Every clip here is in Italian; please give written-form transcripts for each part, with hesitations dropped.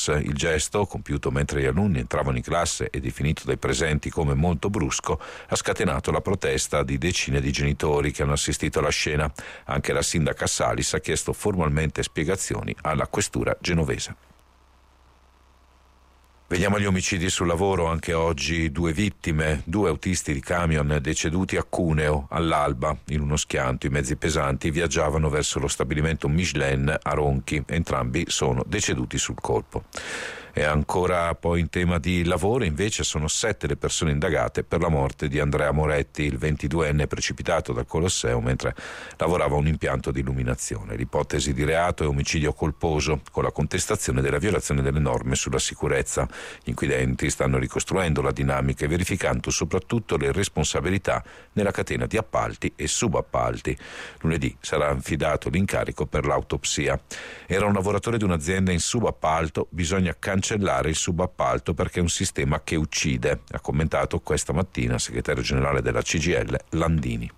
Il gesto, compiuto mentre gli alunni entravano in classe e definito dai presenti come molto brusco, ha scatenato la protesta di decine di genitori che hanno assistito alla scena. Anche la sindaca Salis ha chiesto formalmente spiegazioni alla questura genovese. Vediamo gli omicidi sul lavoro. Anche oggi 2 vittime, 2 autisti di camion deceduti a Cuneo all'alba in uno schianto. I mezzi pesanti viaggiavano verso lo stabilimento Michelin a Ronchi, entrambi sono deceduti sul colpo. E ancora poi in tema di lavoro, invece, sono 7 le persone indagate per la morte di Andrea Moretti, il 22enne precipitato dal Colosseo mentre lavorava a un impianto di illuminazione. L'ipotesi di reato è omicidio colposo, con la contestazione della violazione delle norme sulla sicurezza. Gli inquirenti stanno ricostruendo la dinamica e verificando soprattutto le responsabilità nella catena di appalti e subappalti. Lunedì sarà affidato l'incarico per l'autopsia. Era un lavoratore di un'azienda in subappalto, bisogna cancellare il subappalto perché è un sistema che uccide, ha commentato questa mattina il segretario generale della CGIL Landini.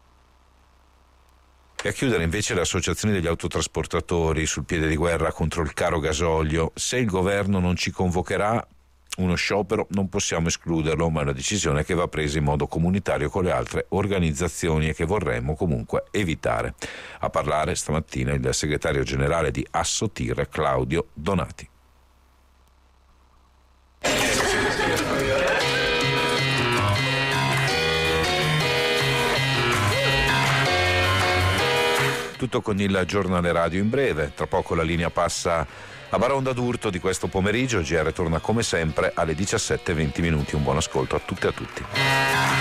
E a chiudere invece le associazioni degli autotrasportatori sul piede di guerra contro il caro gasolio. Se il governo non ci convocherà uno sciopero non possiamo escluderlo, ma è una decisione che va presa in modo comunitario con le altre organizzazioni e che vorremmo comunque evitare. A parlare stamattina il segretario generale di Assotir, Claudio Donati. Tutto con il giornale radio in breve. Tra poco la linea passa a Baronda d'Urto di questo pomeriggio. GR torna come sempre alle 17:20. Un buon ascolto a tutte e a tutti.